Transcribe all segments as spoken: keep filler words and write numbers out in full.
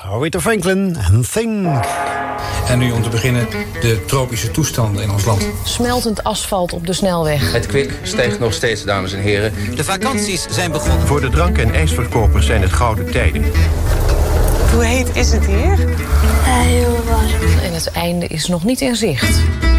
Aretha Franklin en Think. En nu om te beginnen de tropische toestanden in ons land. Smeltend asfalt op de snelweg. Het kwik stijgt nog steeds, dames en heren. De vakanties zijn begonnen. Voor de drank- en ijsverkopers zijn het gouden tijden. Hoe heet is het hier? Heel warm. En het einde is nog niet in zicht.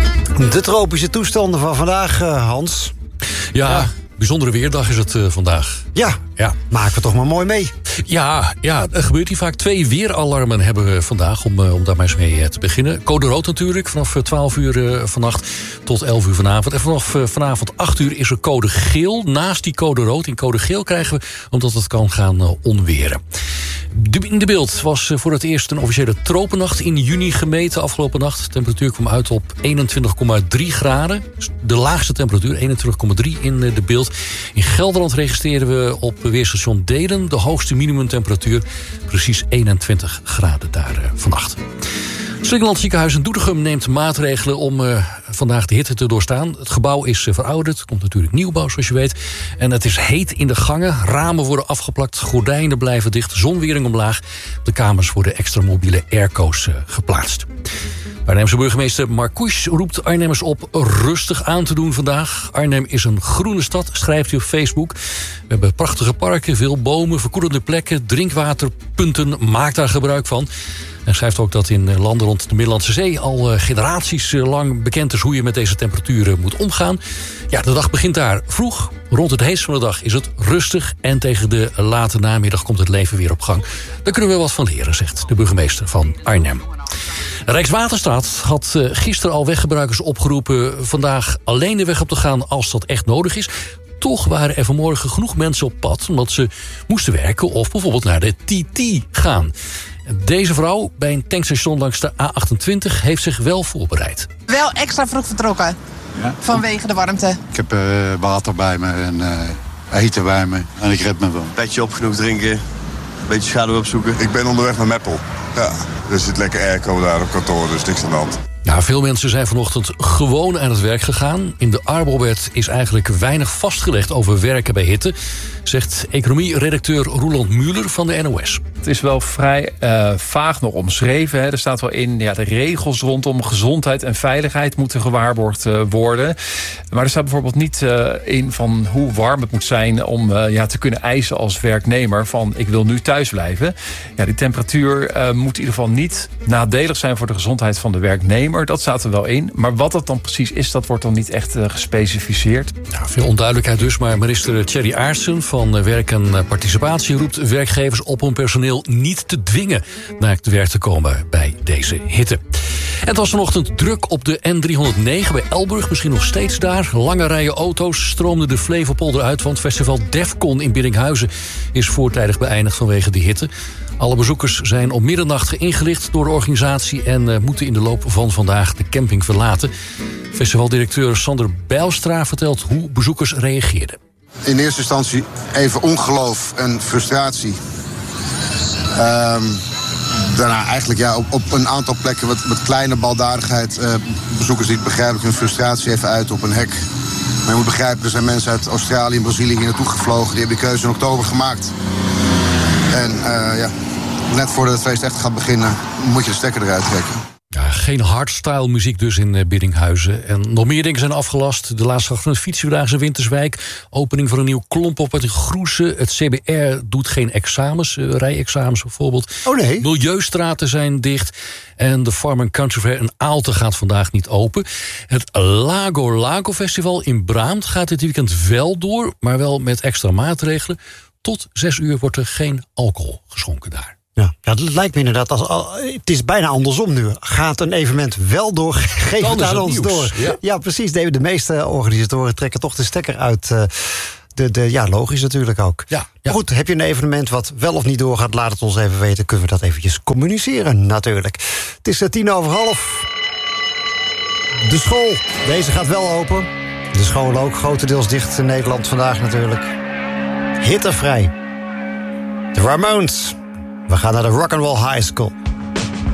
De tropische toestanden van vandaag, uh, Hans. Ja, ja, bijzondere weerdag is het uh, vandaag. Ja, ja, maken we toch maar mooi mee. Ja, ja, er gebeurt hier vaak. Twee weeralarmen hebben we vandaag, om, uh, om daar maar eens mee te beginnen. Code rood natuurlijk, vanaf twaalf uur uh, vannacht tot elf uur vanavond. En vanaf uh, vanavond acht uur is er code geel. Naast die code rood, in code geel krijgen we, omdat het kan gaan uh, onweren. De, in de beeld was uh, voor het eerst een officiële tropennacht in juni gemeten afgelopen nacht. De temperatuur kwam uit op eenentwintig komma drie graden. De laagste temperatuur, eenentwintig komma drie in uh, de beeld. In Gelderland registreren we op weerstation Delen de hoogste minimumtemperatuur. Precies eenentwintig graden daar uh, vannacht. Het Slingeland Ziekenhuis in Doetinchem neemt maatregelen om uh, vandaag de hitte te doorstaan. Het gebouw is uh, verouderd, er komt natuurlijk nieuwbouw zoals je weet. En het is heet in de gangen, ramen worden afgeplakt, gordijnen blijven dicht, zonwering omlaag. De kamers worden extra mobiele airco's uh, geplaatst. Arnhemse burgemeester Marcouch roept Arnhemmers op rustig aan te doen vandaag. Arnhem is een groene stad, schrijft hij op Facebook. We hebben prachtige parken, veel bomen, verkoelende plekken, drinkwaterpunten, maak daar gebruik van. En schrijft ook dat in landen rond de Middellandse Zee al generaties lang bekend is hoe je met deze temperaturen moet omgaan. Ja, de dag begint daar vroeg. Rond het heetst van de dag is het rustig en tegen de late namiddag komt het leven weer op gang. Daar kunnen we wat van leren, zegt de burgemeester van Arnhem. Rijkswaterstaat had gisteren al weggebruikers opgeroepen vandaag alleen de weg op te gaan als dat echt nodig is. Toch waren er vanmorgen genoeg mensen op pad omdat ze moesten werken of bijvoorbeeld naar de T T gaan. Deze vrouw bij een tankstation langs de A achtentwintig heeft zich wel voorbereid. Wel extra vroeg vertrokken, ja, vanwege de warmte. Ik heb uh, water bij me en uh, eten bij me en ik red me wel. Petje op, genoeg drinken, een beetje schaduw opzoeken. Ik ben onderweg naar Meppel. Ja, er zit lekker airco daar op kantoor, dus niks aan de hand. Ja, veel mensen zijn vanochtend gewoon aan het werk gegaan. In de Arbobert is eigenlijk weinig vastgelegd over werken bij hitte, zegt economie-redacteur Roland Mueller van de N O S. Het is wel vrij uh, vaag nog omschreven. Hè. Er staat wel in, ja, de regels rondom gezondheid en veiligheid moeten gewaarborgd uh, worden. Maar er staat bijvoorbeeld niet uh, in van hoe warm het moet zijn om uh, ja, te kunnen eisen als werknemer van ik wil nu thuis blijven. Ja, die temperatuur uh, moet in ieder geval niet nadelig zijn voor de gezondheid van de werknemer. Dat staat er wel in. Maar wat dat dan precies is, dat wordt dan niet echt uh, gespecificeerd. Ja, veel onduidelijkheid dus. Maar minister Thierry Aartsen van Werk en Participatie roept werkgevers op om personeel niet te dwingen naar het werk te komen bij deze hitte. En het was vanochtend druk op de N driehonderdnegen bij Elburg. Misschien nog steeds daar. Lange rijen auto's stroomden de Flevopolder uit, want festival Defcon in Biddinghuizen is voortijdig beëindigd vanwege de hitte. Alle bezoekers zijn om middernacht ingelicht door de organisatie en uh, moeten in de loop van vandaag de camping verlaten. Festivaldirecteur Sander Bijlstra vertelt hoe bezoekers reageerden. In eerste instantie even ongeloof en frustratie. Um, daarna eigenlijk ja, op, op een aantal plekken wat, wat kleine baldadigheid. Uh, bezoekers die het begrijpelijk hun frustratie even uit op een hek. Maar je moet begrijpen, er zijn mensen uit Australië en Brazilië hier naartoe gevlogen. Die hebben die keuze in oktober gemaakt. En uh, ja, net voordat het feest echt gaat beginnen, moet je de stekker eruit trekken. Ja, geen hardstyle muziek dus in Biddinghuizen. En nog meer dingen zijn afgelast. De laatste dag van het fietsvierdaagse in Winterswijk. Opening van een nieuw klompop uit de Groese. Het C B R doet geen examens, uh, rijexamens bijvoorbeeld. Oh nee. Milieustraten zijn dicht. En de Farm and Country Fair in Aalten gaat vandaag niet open. Het Lago Lago Festival in Braamt gaat dit weekend wel door. Maar wel met extra maatregelen. Tot zes uur wordt er geen alcohol geschonken daar. Ja, dat lijkt me inderdaad. Als, al, het is bijna andersom nu. Gaat een evenement wel door, geef het aan ons nieuws. door. Ja. ja, precies. De, de meeste organisatoren trekken toch de stekker uit. Uh, de, de, ja, logisch natuurlijk ook. Ja, ja. Goed, heb je een evenement wat wel of niet doorgaat, laat het ons even weten. Kunnen we dat eventjes communiceren, natuurlijk. Het is uh, tien over half. De school, deze gaat wel open. De school ook, grotendeels dicht in Nederland vandaag natuurlijk. Hittevrij. De Ramones. We gaan naar de Rock'n'Roll High School.